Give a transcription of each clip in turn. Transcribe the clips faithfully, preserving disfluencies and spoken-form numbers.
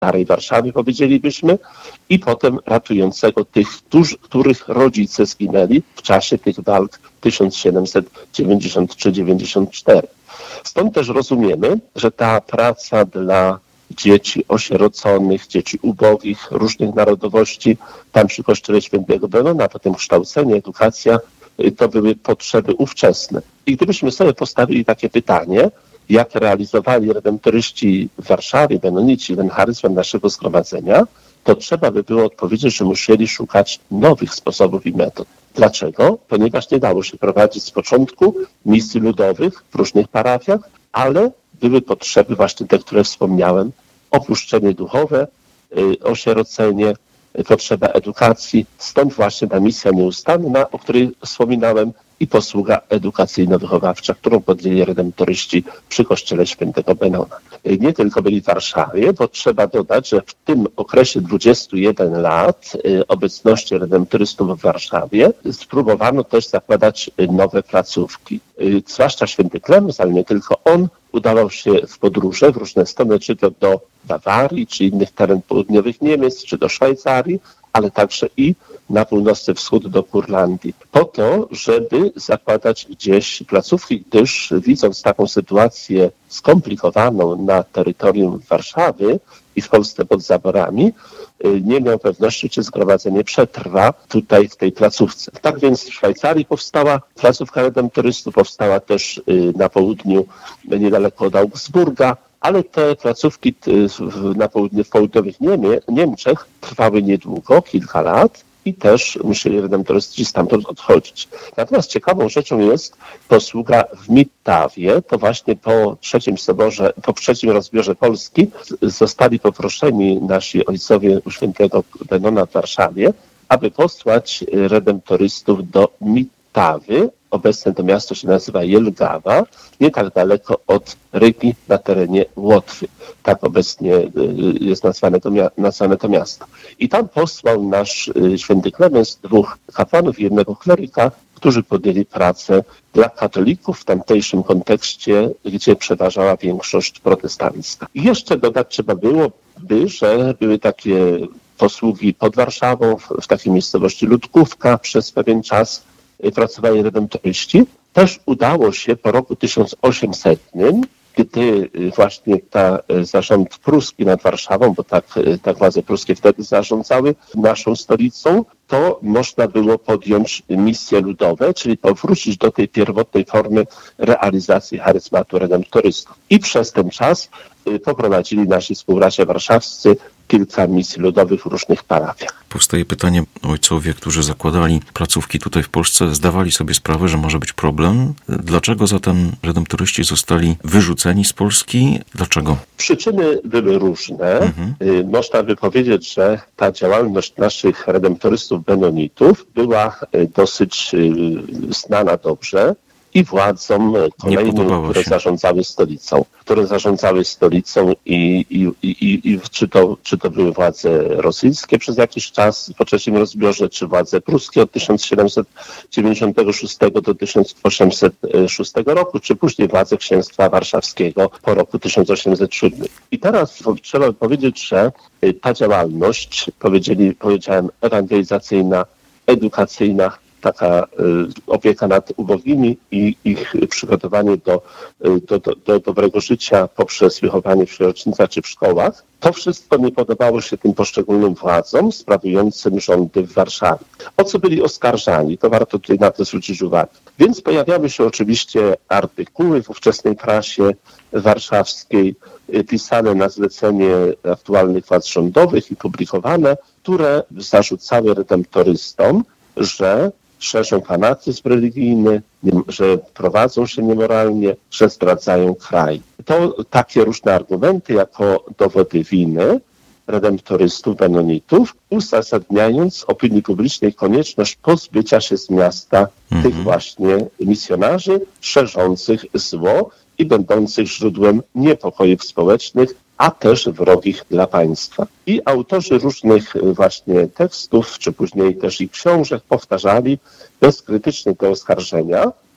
Starej Warszawy, powiedzielibyśmy, i potem ratującego tych, którzy, których rodzice zginęli w czasie tych walk tysiąc siedemset dziewięćdziesiąt trzy dziewięćdziesiąt cztery. Stąd też rozumiemy, że ta praca dla dzieci osieroconych, dzieci ubogich, różnych narodowości, tam przy Kościele Świętego Benona, potem kształcenie, edukacja, to były potrzeby ówczesne. I gdybyśmy sobie postawili takie pytanie, jak realizowali redemptoryści w Warszawie, Benonici, ten charyzmat naszego zgromadzenia, to trzeba by było odpowiedzieć, że musieli szukać nowych sposobów i metod. Dlaczego? Ponieważ nie dało się prowadzić z początku misji ludowych w różnych parafiach, ale były potrzeby właśnie te, które wspomniałem, opuszczenie duchowe, osierocenie, potrzeba edukacji, stąd właśnie ta misja nieustanna, o której wspominałem, i posługa edukacyjno-wychowawcza, którą podjęli redemptoryści przy Kościele Świętego Benona. Nie tylko byli w Warszawie, bo trzeba dodać, że w tym okresie dwudziestu jeden lat obecności redemptorystów w Warszawie spróbowano też zakładać nowe placówki. Zwłaszcza święty Klemens, ale nie tylko on, udawał się w podróże w różne strony, czy to do Bawarii, czy innych terenów południowych Niemiec, czy do Szwajcarii, ale także i na północny wschód do Kurlandii, po to, żeby zakładać gdzieś placówki, gdyż widząc taką sytuację skomplikowaną na terytorium Warszawy i w Polsce pod zaborami, nie miał pewności, czy zgromadzenie przetrwa tutaj w tej placówce. Tak więc w Szwajcarii powstała placówka redemptorystów, powstała też na południu, niedaleko od Augsburga, ale te placówki na południe, w południowych Niemie, Niemczech trwały niedługo, kilka lat i też musieli redemptoryści stamtąd odchodzić. Natomiast ciekawą rzeczą jest posługa w Mittawie. To właśnie po trzecim soborze, po trzecim rozbiorze Polski zostali poproszeni nasi ojcowie u świętego Benona w Warszawie, aby posłać redemptorystów do Mittawy. Obecne to miasto się nazywa Jelgawa, nie tak daleko od Rygi na terenie Łotwy. Tak obecnie jest nazwane to, nazwane to miasto. I tam posłał nasz święty Klemens dwóch kapłanów i jednego kleryka, którzy podjęli pracę dla katolików w tamtejszym kontekście, gdzie przeważała większość protestancka. I jeszcze dodać trzeba było, by, że były takie posługi pod Warszawą, w takiej miejscowości Ludkówka przez pewien czas pracowali redemptoryści. Też udało się po roku tysiąc osiemsetnym, gdy właśnie ta zarząd pruski nad Warszawą, bo tak, tak władze pruskie wtedy zarządzały naszą stolicą, to można było podjąć misje ludowe, czyli powrócić do tej pierwotnej formy realizacji charyzmatu redemptorystów. I przez ten czas poprowadzili nasi współbracia warszawscy kilka misji ludowych w różnych parafiach. Powstaje pytanie, ojcowie, którzy zakładali placówki tutaj w Polsce, zdawali sobie sprawę, że może być problem. Dlaczego zatem redemptoryści zostali wyrzuceni z Polski? Dlaczego? Przyczyny były różne. Mhm. Można by powiedzieć, że ta działalność naszych redemptorystów benonitów była dosyć znana dobrze i władzom kolejnym, które zarządzały stolicą, które zarządzały stolicą i, i, i, i czy, to, czy to były władze rosyjskie przez jakiś czas po trzecim rozbiorze, czy władze pruskie od tysiąc siedemset dziewięćdziesiątego szóstego do tysiąc osiemset szóstego roku, czy później władze księstwa warszawskiego po roku tysiąc osiemset siódmym. I teraz trzeba powiedzieć, że ta działalność, powiedzieli, powiedziałem, ewangelizacyjna, edukacyjna, taka opieka nad ubogimi i ich przygotowanie do, do, do, do dobrego życia poprzez wychowanie w sierocińcach czy w szkołach. To wszystko nie podobało się tym poszczególnym władzom sprawującym rządy w Warszawie. O co byli oskarżani? To warto tutaj na to zwrócić uwagę. Więc pojawiały się oczywiście artykuły w ówczesnej prasie warszawskiej, pisane na zlecenie aktualnych władz rządowych i publikowane, które zarzucały redemptorystom, że szerzą fanatyzm religijny, że prowadzą się niemoralnie, że zdradzają kraj. To takie różne argumenty jako dowody winy redemptorystów, benonitów, uzasadniając opinii publicznej konieczność pozbycia się z miasta mm-hmm. tych właśnie misjonarzy szerzących zło i będących źródłem niepokojów społecznych, a też wrogich dla państwa. I autorzy różnych właśnie tekstów, czy później też i książek powtarzali bezkrytycznie te oskarżenia,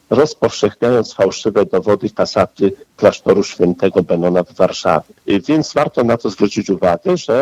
rozpowszechniając fałszywe dowody kasaty klasztoru świętego Benona w Warszawie. Więc warto na to zwrócić uwagę, że